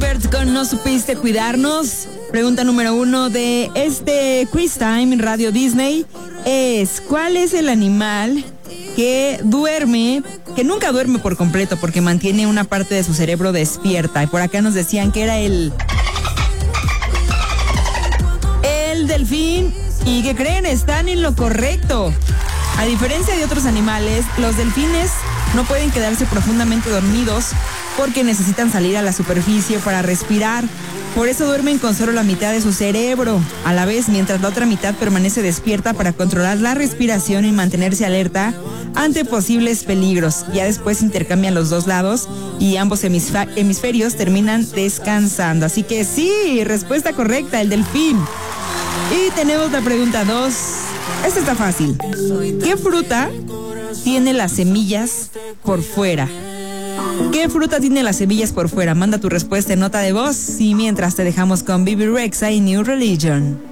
Robert con No Supiste Cuidarnos. Pregunta número 1 de este Quiz Time en Radio Disney es: ¿cuál es el animal que nunca duerme por completo porque mantiene una parte de su cerebro despierta? Y por acá nos decían que era el delfín. ¿Y qué creen? Están en lo correcto. A diferencia de otros animales, los delfines no pueden quedarse profundamente dormidos porque necesitan salir a la superficie para respirar. Por eso duermen con solo la mitad de su cerebro a la vez, mientras la otra mitad permanece despierta para controlar la respiración y mantenerse alerta ante posibles peligros. Ya después intercambian los dos lados y ambos hemisferios terminan descansando. Así que sí, respuesta correcta, el delfín. Y tenemos la pregunta 2. Esta está fácil. ¿Qué fruta tiene las semillas por fuera? ¿Qué fruta tiene las semillas por fuera? Manda tu respuesta en nota de voz y mientras te dejamos con Bebe Rexha y New Religion.